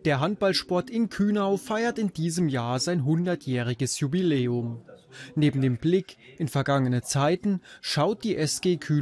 Der Handballsport in Kühnau feiert in diesem Jahr sein 100-jähriges Jubiläum. Neben dem Blick in vergangene Zeiten schaut die SG Kühnau